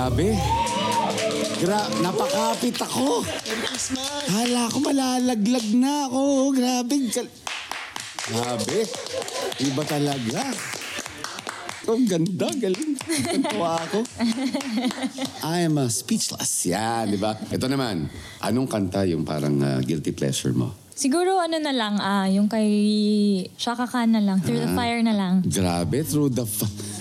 Grabe. Napakapit ako. Hala ko malalaglag na ako. Grabe. Grabe. Iba talaga. Ang ganda, galing. Tuwa ako. I am speechless. Yan, di ba? Ito naman, anong kanta yung parang guilty pleasure mo? Siguro ano na lang, yung kay Shaka Khan na lang, Through the Fire na lang. Grabe, Through the